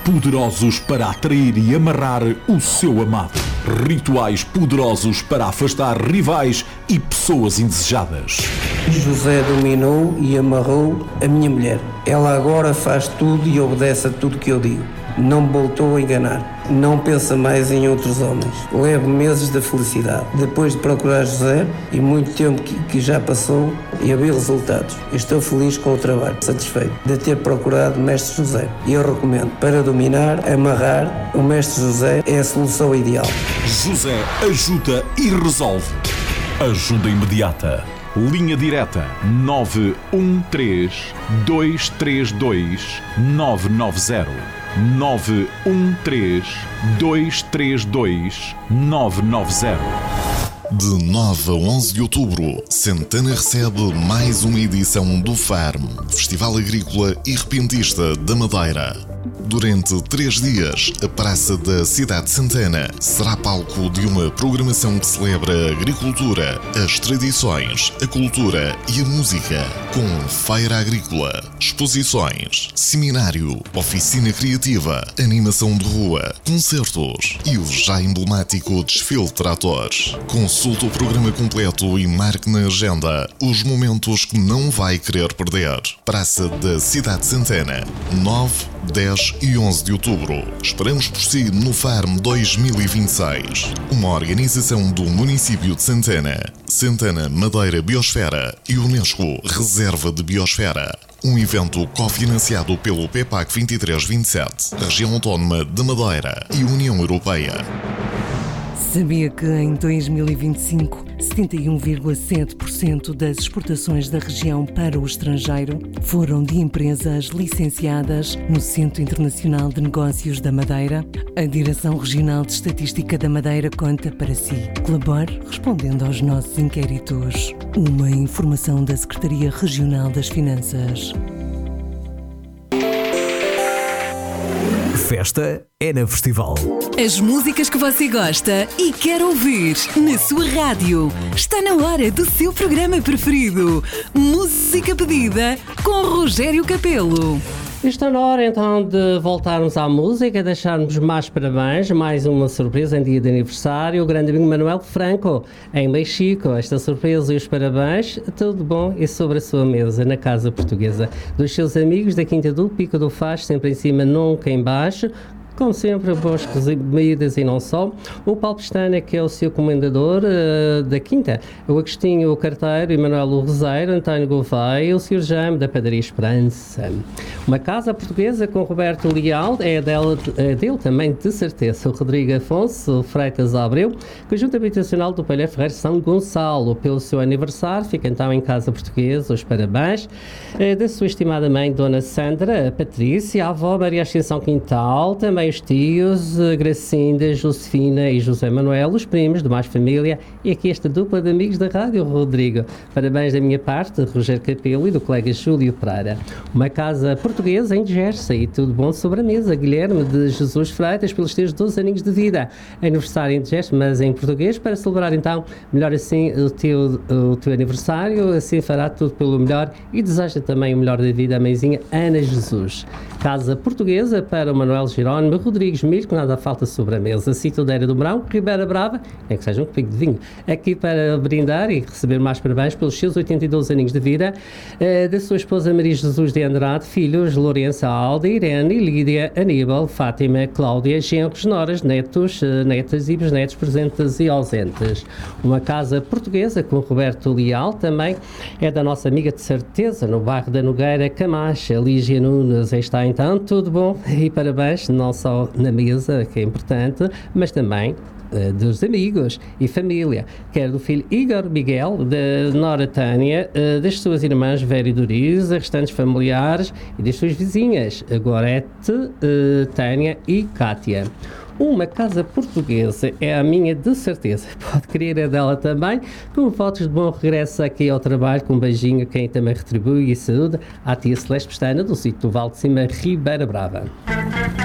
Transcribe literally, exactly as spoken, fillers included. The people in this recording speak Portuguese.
poderosos para atrair e amarrar o seu amado. Rituais poderosos para afastar rivais e pessoas indesejadas. José dominou e amarrou a minha mulher. Ela agora faz tudo e obedece a tudo que eu digo. Não me voltou a enganar. Não pensa mais em outros homens. Levo meses da felicidade. Depois de procurar José, e muito tempo que, que já passou, e haver resultados. Estou feliz com o trabalho, satisfeito de ter procurado o Mestre José. E eu recomendo, para dominar, amarrar, o Mestre José é a solução ideal. José ajuda e resolve. Ajuda imediata. Linha direta nove um três, dois três dois, nove nove zero. nove um três, dois três dois, nove nove zero. De nove a onze de outubro, Santana recebe mais uma edição do Farm, Festival Agrícola e Repentista da Madeira. Durante três dias, a Praça da Cidade de Santana será palco de uma programação que celebra a agricultura, as tradições, a cultura e a música, com feira agrícola, exposições, seminário, oficina criativa, animação de rua, concertos e o já emblemático desfile de tratores. Consulte o programa completo e marque na agenda os momentos que não vai querer perder. Praça da Cidade de Santana, nove, dez e onze de outubro. Esperamos por si no Farm dois mil e vinte e seis. Uma organização do município de Santana, Santana Madeira Biosfera e Unesco Reserva de Biosfera. Um evento cofinanciado pelo P E P A C vinte e três vinte e sete, Região Autónoma de Madeira e União Europeia. Sabia que em dois mil e vinte e cinco, setenta e um vírgula sete por cento das exportações da região para o estrangeiro foram de empresas licenciadas no Centro Internacional de Negócios da Madeira? A Direção Regional de Estatística da Madeira conta para si. Colabore respondendo aos nossos inquéritos. Uma informação da Secretaria Regional das Finanças. Festa é na Festival. As músicas que você gosta e quer ouvir na sua rádio. Está na hora do seu programa preferido. Música Pedida com Rogério Capelo. Está na hora então de voltarmos à música, deixarmos mais parabéns, mais uma surpresa em dia de aniversário, o grande amigo Manuel Franco, em Mexico. Esta surpresa e os parabéns, tudo bom e sobre a sua mesa, na Casa Portuguesa. Dos seus amigos da Quinta do Pico do Faz, sempre em cima, nunca em baixo. Como sempre, boas comidas e não só. O Paulo Pestana, que é o seu comendador uh, da Quinta. O Agostinho Carteiro, Emanuel Roseiro, António Gouveia e o senhor Jaime, da Padaria Esperança. Uma casa portuguesa com Roberto Leal, é dele, é dele também, de certeza. O Rodrigo Afonso Freitas Abreu, Conjunto Habitacional do Palha Ferreira São Gonçalo. Pelo seu aniversário, fica então em Casa Portuguesa, os parabéns. Uh, da sua estimada mãe, Dona Sandra, a Patrícia, a avó Maria Ascensão Quintal, também os tios, Gracinda, Josefina e José Manuel, os primos de mais família e aqui esta dupla de amigos da Rádio Rodrigo. Parabéns da minha parte, Rogério Capelo e do colega Júlio Pereira. Uma casa portuguesa em Jersey e tudo bom sobre a mesa. Guilherme de Jesus Freitas, pelos teus doze aninhos de vida. Aniversário em Jersey, mas em português, para celebrar então, melhor assim, o teu, o teu aniversário, assim fará tudo pelo melhor e deseja também o melhor da vida à mãezinha Ana Jesus. Casa portuguesa para o Manuel Jerónimo Rodrigues Milho, que nada falta sobre a mesa. Citodeira do Mourão, Ribeira Brava, é que seja um copinho de vinho. Aqui para brindar e receber mais parabéns pelos seus oitenta e dois aninhos de vida, eh, da sua esposa Maria Jesus de Andrade, filhos Lourença, Alda, Irene, Lídia, Aníbal, Fátima, Cláudia, genros, noras, netos, netas e bisnetos presentes e ausentes. Uma casa portuguesa com Roberto Leal, também é da nossa amiga de certeza, no bairro da Nogueira, Camacha, Lígia Nunes. Aí está então, tudo bom e parabéns, não só na mesa, que é importante, mas também uh, dos amigos e família, quer do filho Igor Miguel, da Nora Tânia, uh, das suas irmãs Vera e Doriza, restantes familiares e das suas vizinhas, Gorete, uh, Tânia e Cátia. Uma casa portuguesa é a minha de certeza, pode querer é dela também, com fotos de bom regresso aqui ao trabalho, com um beijinho a quem também retribui e saúde à tia Celeste Pestana, do sítio do Val de Cima, Ribeira Brava.